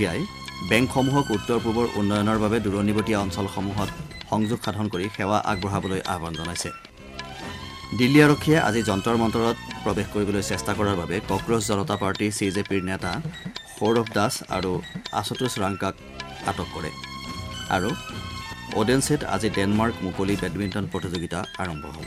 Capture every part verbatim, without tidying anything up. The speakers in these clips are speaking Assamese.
মন্ত্ৰীয়াই বেংকসমূহক উত্তৰ পূবৰ উন্নয়নৰ বাবে দূৰণিবতীয়া অঞ্চলসমূহত সংযোগ সাধন কৰি সেৱা আগবঢ়াবলৈ আহ্বান জনাইছে। দিল্লী আৰক্ষীয়ে আজি যন্তৰ মন্তৰত প্ৰৱেশ কৰিবলৈ চেষ্টা কৰাৰ বাবে কক্ৰজ জনতা পাৰ্টি চি জে পিৰ নেতা সৌৰভ দাস আৰু আশুতোষ ৰাংকাক আটক কৰে। আৰু ওডেনছেত আজি ডেনমাৰ্ক মুকলি বেডমিণ্টন প্ৰতিযোগিতা আৰম্ভ হ'ব।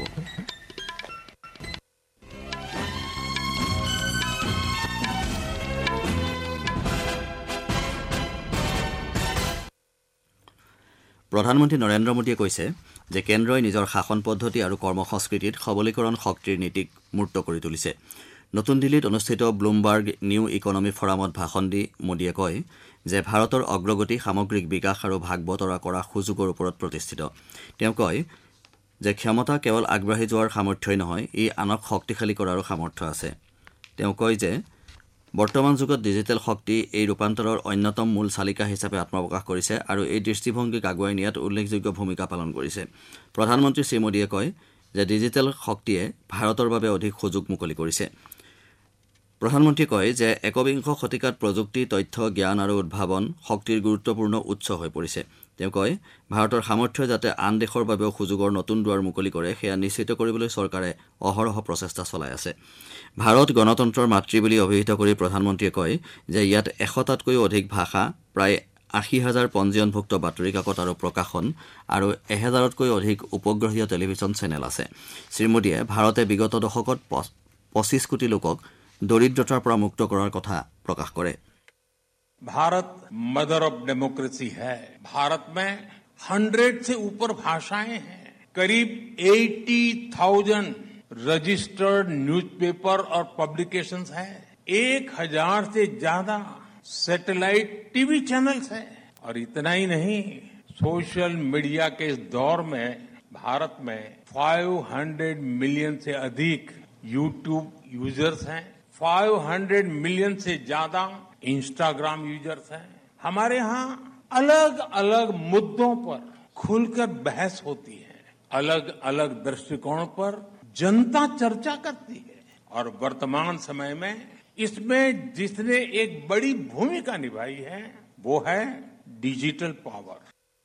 প্ৰধানমন্ত্ৰী নৰেন্দ্ৰ মোদীয়ে কৈছে যে কেন্দ্ৰই নিজৰ শাসন পদ্ধতি আৰু কৰ্মসংস্কৃতিত সবলীকৰণ শক্তিৰ নীতিক মূৰ্ত কৰি তুলিছে। নতুন দিল্লীত অনুষ্ঠিত ব্লুমবাৰ্গ নিউ ইকনমি ফৰামত ভাষণ দি মোদীয়ে কয় যে ভাৰতৰ অগ্ৰগতি সামগ্ৰিক বিকাশ আৰু ভাগ বতৰা কৰা সুযোগৰ ওপৰত প্ৰতিষ্ঠিত। তেওঁ কয় যে ক্ষমতা কেৱল আগবাঢ়ি যোৱাৰ সামৰ্থ্যই নহয়, ই আনক শক্তিশালী কৰাৰো সামৰ্থ্য আছে। তেওঁ কয় যে বৰ্তমান যুগত ডিজিটেল শক্তি এই ৰূপান্তৰৰ অন্যতম মূল চালিকা হিচাপে আত্মপ্ৰকাশ কৰিছে আৰু এই দৃষ্টিভংগীক আগুৱাই নিয়াত উল্লেখযোগ্য ভূমিকা পালন কৰিছে। প্ৰধানমন্ত্ৰী শ্ৰীমোদীয়ে কয় যে ডিজিটেল শক্তিয়ে ভাৰতৰ বাবে অধিক সুযোগ মুকলি কৰিছে। প্ৰধানমন্ত্ৰীয়ে কয় যে একবিংশ শতিকাত প্ৰযুক্তি, তথ্য, জ্ঞান আৰু উদ্ভাৱন শক্তিৰ গুৰুত্বপূৰ্ণ উৎস হৈ পৰিছে। তেওঁ কয় ভাৰতৰ সামৰ্থ্যই যাতে আন দেশৰ বাবেও সুযোগৰ নতুন দুৱাৰ মুকলি কৰে সেয়া নিশ্চিত কৰিবলৈ চৰকাৰে অহৰহ প্ৰচেষ্টা চলাই আছে। ভাৰত গণতন্ত্ৰৰ মাতৃ বুলি অভিহিত কৰি প্ৰধানমন্ত্ৰীয়ে কয় যে ইয়াত এশটাতকৈও অধিক ভাষা, প্ৰায় আশী হাজাৰ পঞ্জীয়নভুক্ত বাতৰি কাকত আৰু প্ৰকাশন আৰু এহেজাৰতকৈ অধিক উপগ্ৰহীয় টেলিভিছন চেনেল আছে। শ্ৰীমোদীয়ে ভাৰতে বিগত দশকত পঁচিছ কোটি লোকক দৰিদ্ৰতাৰ পৰা মুক্ত কৰাৰ কথা প্ৰকাশ কৰে। भारत मदर ऑफ डेमोक्रेसी है। भारत में हंड्रेड से ऊपर भाषाएं हैं। करीब अस्सी हज़ार रजिस्टर्ड न्यूज़पेपर और पब्लिकेशंस हैं। एक हजार से ज्यादा सैटेलाइट टीवी चैनल्स हैं। और इतना ही नहीं, सोशल मीडिया के इस दौर में भारत में पाँच सौ मिलियन से अधिक यूट्यूब यूजर्स हैं। पाँच सौ मिलियन से ज्यादा इंस्टाग्राम यूजर्स हैं। हमारे यहाँ अलग अलग मुद्दों पर खुलकर बहस होती है, अलग अलग दृष्टिकोण पर जनता चर्चा करती है। और वर्तमान समय में इसमें जिसने एक बड़ी भूमिका निभाई है वो है डिजिटल पावर।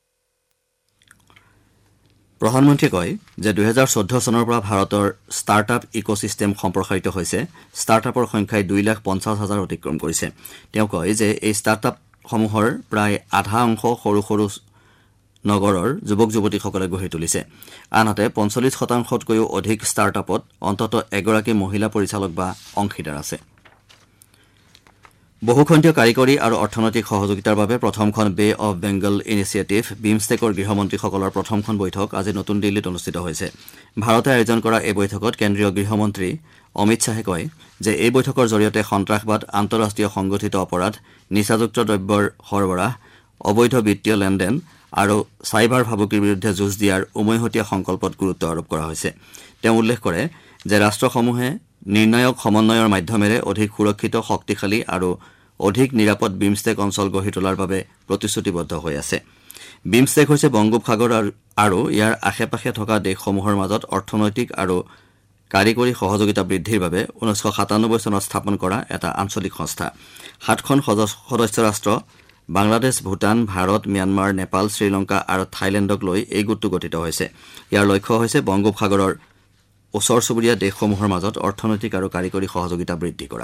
প্ৰধানমন্ত্ৰীয়ে কয় যে দুহেজাৰ চৈধ্য চনৰ পৰা ভাৰতৰ ষ্টাৰ্টআপ ইক'ছিষ্টেম সম্প্ৰসাৰিত হৈছে। ষ্টাৰ্টআপৰ সংখ্যাই দুই লাখ পঞ্চাছ হাজাৰ অতিক্ৰম কৰিছে। তেওঁ কয় যে এই ষ্টাৰ্টআপসমূহৰ প্ৰায় আধা অংশ সৰু সৰু নগৰৰ যুৱক যুৱতীসকলে গঢ়ি তুলিছে। আনহাতে পঞ্চল্লিছ শতাংশতকৈও অধিক ষ্টাৰ্টআপত অন্ততঃ এগৰাকী মহিলা পৰিচালক বা অংশীদাৰ আছে। বহুখণ্ডীয় কাৰিকৰী আৰু অৰ্থনৈতিক সহযোগিতাৰ বাবে প্ৰথমখন বে অৱ বেংগল ইনিচিয়েটিভ বিমষ্টেকৰ গৃহমন্ত্ৰীসকলৰ প্ৰথমখন বৈঠক আজি নতুন দিল্লীত অনুষ্ঠিত হৈছে। ভাৰতে আয়োজন কৰা এই বৈঠকত কেন্দ্ৰীয় গৃহমন্ত্ৰী অমিত শ্বাহে কয় যে এই বৈঠকৰ জৰিয়তে সন্ত্ৰাসবাদ, আন্তঃৰাষ্ট্ৰীয় সংগঠিত অপৰাধ, নিচাযুক্ত দ্ৰব্যৰ সৰবৰাহ, অবৈধ বিত্তীয় লেনদেন আৰু চাইবাৰ ভাবুকিৰ বিৰুদ্ধে যুঁজ দিয়াৰ উমৈহতীয়া সংকল্পত গুৰুত্ব আৰোপ কৰা হৈছে। তেওঁ উল্লেখ কৰে যে ৰাষ্ট্ৰসমূহে নিৰ্ণায়ক সমন্বয়ৰ মাধ্যমেৰে অধিক সুৰক্ষিত, শক্তিশালী আৰু অধিক নিৰাপদ বিমষ্টেক অঞ্চল গঢ়ি তোলাৰ বাবে প্ৰতিশ্ৰুতিবদ্ধ হৈ আছে। বিমষ্টেক হৈছে বংগোপসাগৰ আৰু ইয়াৰ আশে পাশে থকা দেশসমূহৰ মাজত অৰ্থনৈতিক আৰু কাৰিকৰী সহযোগিতা বৃদ্ধিৰ বাবে ঊনৈছশ সাতানব্বৈ চনত স্থাপন কৰা এটা আঞ্চলিক সংস্থা। সাতখন সদস্য ৰাষ্ট্ৰ বাংলাদেশ, ভূটান, ভাৰত, ম্যানমাৰ, নেপাল, শ্ৰীলংকা আৰু থাইলেণ্ডক লৈ এই গোটটো গঠিত হৈছে। ইয়াৰ লক্ষ্য হৈছে বংগোপসাগৰৰ ওচৰ চুবুৰীয়া দেশসমূহৰ মাজত অৰ্থনৈতিক আৰু কাৰিকৰী সহযোগিতা বৃদ্ধি কৰা।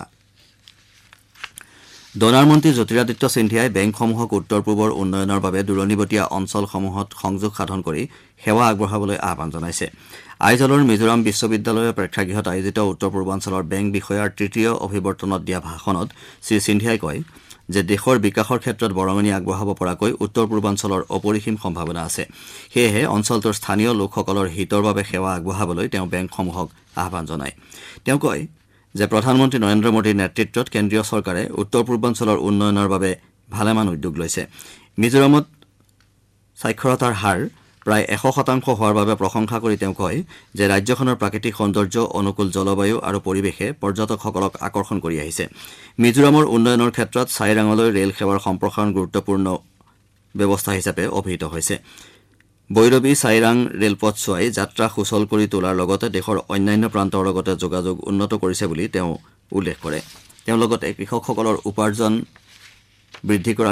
ডনাৰ মন্ত্ৰী জ্যোতিৰাদিত্য সিন্ধিয়াই বেংকসমূহক উত্তৰ পূবৰ উন্নয়নৰ বাবে দূৰণিবতীয়া অঞ্চলসমূহত সংযোগ সাধন কৰি সেৱা আগবঢ়াবলৈ আহ্বান জনাইছে। আইজলৰ মিজোৰাম বিশ্ববিদ্যালয়ৰ প্ৰেক্ষাগৃহত আয়োজিত উত্তৰ পূৰ্বাঞ্চলৰ বেংক বিষয়াৰ তৃতীয় অভিৱৰ্তনত দিয়া ভাষণত শ্ৰী সিন্ধিয়াই কয় যে দেশৰ বিকাশৰ ক্ষেত্ৰত বৰঙণি আগবঢ়াব পৰাকৈ উত্তৰ পূৰ্বাঞ্চলৰ অপৰিসীম সম্ভাৱনা আছে। সেয়েহে অঞ্চলটোৰ স্থানীয় লোকসকলৰ হিতৰ বাবে সেৱা আগবঢ়াবলৈ তেওঁ বেংকসমূহক আহ্বান জনায়। তেওঁ কয় যে প্ৰধানমন্ত্ৰী নৰেন্দ্ৰ মোদীৰ নেতৃত্বত কেন্দ্ৰীয় চৰকাৰে উত্তৰ পূৰ্বাঞ্চলৰ উন্নয়নৰ বাবে ভালেমান উদ্যোগ লৈছে। মিজোৰামত সাক্ষৰতাৰ হাৰ প্ৰায় এশ শতাংশ হোৱাৰ বাবে প্ৰশংসা কৰি তেওঁ কয় যে ৰাজ্যখনৰ প্ৰাকৃতিক সৌন্দৰ্য, অনুকূল জলবায়ু আৰু পৰিৱেশে পৰ্যটকসকলক আকৰ্ষণ কৰি আহিছে। মিজোৰামৰ উন্নয়নৰ ক্ষেত্ৰত চাইৰাঙলৈ ৰেল সেৱাৰ সম্প্ৰসাৰণ গুৰুত্বপূৰ্ণ ব্যৱস্থা হিচাপে অভিহিত হৈছে। বৈৰবী চাইৰাং ৰেলপথছোৱাই যাত্ৰা সুচল কৰি তোলাৰ লগতে দেশৰ অন্যান্য প্ৰান্তৰ লগতে যোগাযোগ উন্নত কৰিছে বুলি তেওঁ উল্লেখ কৰে। তেওঁ লগতে কৃষকসকলৰ উপাৰ্জন বৃদ্ধি কৰাৰ